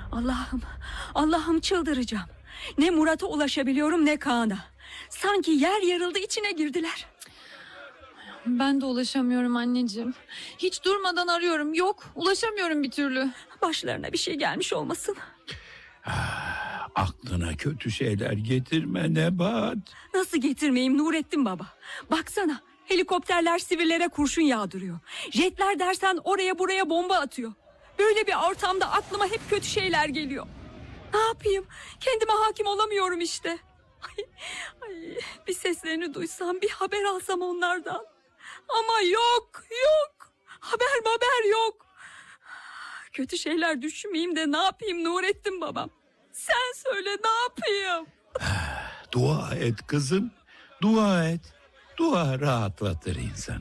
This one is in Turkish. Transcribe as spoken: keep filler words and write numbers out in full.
Allah'ım, Allah'ım çıldıracağım. Ne Murat'a ulaşabiliyorum ne Kaan'a. Sanki yer yarıldı, içine girdiler. Ben de ulaşamıyorum anneciğim. Hiç durmadan arıyorum. Yok, ulaşamıyorum bir türlü. Başlarına bir şey gelmiş olmasın. Ah, aklına kötü şeyler getirme Nebahat. Nasıl getirmeyeyim Nurettin baba? Baksana, helikopterler sivillere kurşun yağdırıyor. Jetler dersen oraya buraya bomba atıyor. Böyle bir ortamda aklıma hep kötü şeyler geliyor. Ne yapayım? Kendime hakim olamıyorum işte. Ay, ay, bir seslerini duysam, bir haber alsam onlardan. Ama yok, yok. Haber haber yok. Kötü şeyler düşünmeyeyim de ne yapayım Nurettin babam? Sen söyle, ne yapayım? Dua et kızım, dua et. Dua rahatlatır insan.